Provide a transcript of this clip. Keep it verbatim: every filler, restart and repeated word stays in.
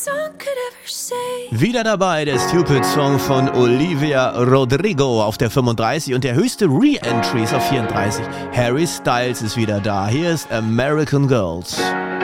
Wieder dabei der Stupid Song von Olivia Rodrigo auf der fünfunddreißig und der höchste Re-Entry ist auf vierunddreißig. Harry Styles ist wieder da. Hier ist American Girls.